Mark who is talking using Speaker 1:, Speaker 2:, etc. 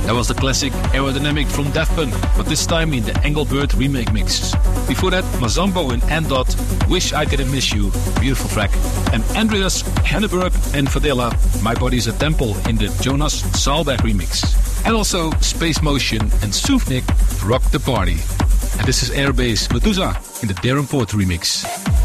Speaker 1: That was the classic Aerodynamic from Daft Punk, but this time in the Engelbert remake mix. Before that, Mazambo and Andot, Wish I Could Miss You, beautiful track. And Andreas Henneberg and Fadela, My Body's a Temple in the Jonas Saalberg remix. And also Space Motion and Suvnik, Rock the Party. And this is Airbase Medusa in the Darren Port remix.